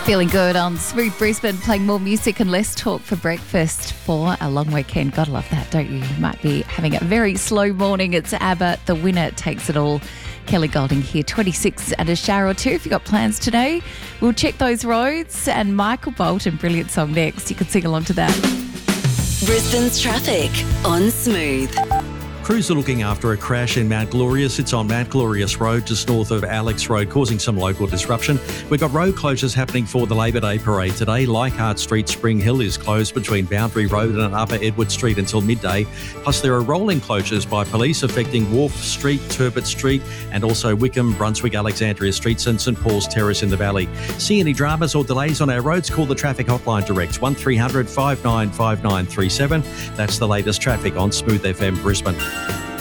Feeling good on Smooth Brisbane, playing more music and less talk for breakfast for a long weekend. Gotta love that, don't you? You might be having a very slow morning. It's ABBA, The Winner Takes It All. Kelly Golding here, 26 and a shower or two. If you've got plans today, we'll check those roads. And Michael Bolton, brilliant song next. You can sing along to that. Brisbane's traffic on Smooth. Crews are looking after a crash in Mount Glorious. It's on Mount Glorious Road just north of Alex Road, causing some local disruption. We've got road closures happening for the Labor Day parade today. Leichhardt Street, Spring Hill is closed between Boundary Road and Upper Edward Street until midday. Plus, there are rolling closures by police affecting Wharf Street, Turbot Street, and also Wickham, Brunswick, Alexandria Streets and St Paul's Terrace in the Valley. See any dramas or delays on our roads? Call the traffic hotline direct, 1300 595937. That's the latest traffic on Smooth FM Brisbane.